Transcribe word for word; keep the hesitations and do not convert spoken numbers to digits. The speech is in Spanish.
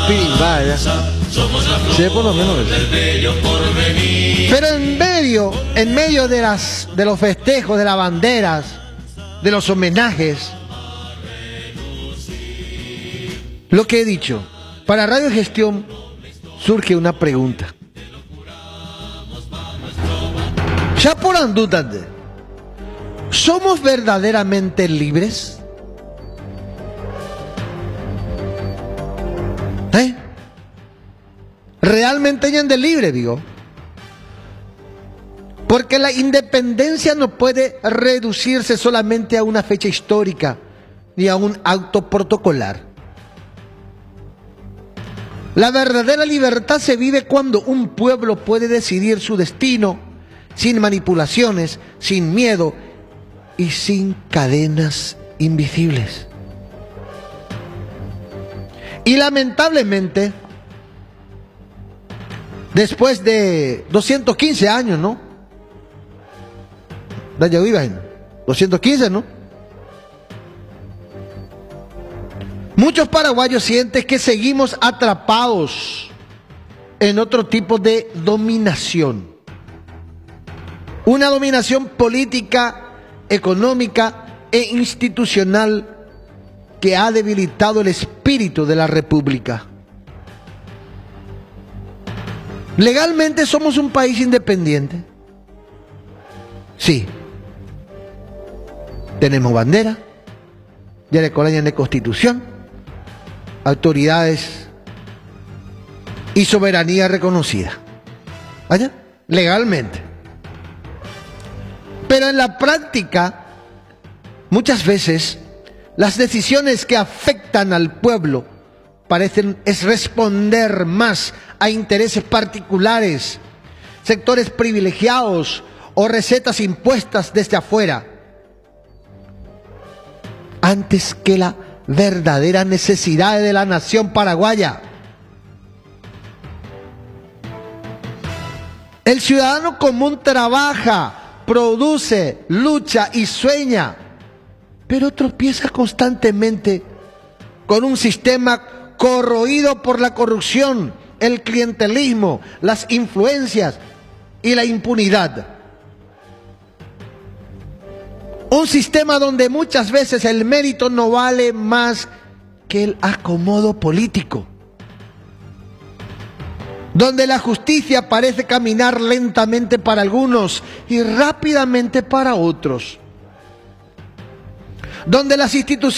Vaya. Sí, por lo menos. Pero en medio, en medio de las, de los festejos, de las banderas, de los homenajes, lo que he dicho, para Radio Gestión surge una pregunta. Ya por andútate, ¿somos verdaderamente libres? ¿Eh? Realmente ya de libre, digo. Porque la independencia no puede reducirse solamente a una fecha histórica ni a un acto protocolar. La verdadera libertad se vive cuando un pueblo puede decidir su destino sin manipulaciones, sin miedo y sin cadenas invisibles. Y lamentablemente, después de doscientos quince años, ¿no? doscientos quince, ¿no? Muchos paraguayos sienten que seguimos atrapados en otro tipo de dominación. Una dominación política, económica e institucional que ha debilitado el espíritu de la República. Legalmente somos un país independiente. Sí. Tenemos bandera, ya le colañan de constitución, autoridades y soberanía reconocida. ¿Vaya? Legalmente. Pero en la práctica, muchas veces, las decisiones que afectan al pueblo parecen es responder más a intereses particulares, sectores privilegiados o recetas impuestas desde afuera, antes que la verdadera necesidad de la nación paraguaya. El ciudadano común trabaja, produce, lucha y sueña, pero tropieza constantemente con un sistema corroído por la corrupción, el clientelismo, las influencias y la impunidad. Un sistema donde muchas veces el mérito no vale más que el acomodo político. Donde la justicia parece caminar lentamente para algunos y rápidamente para otros. Donde las instituciones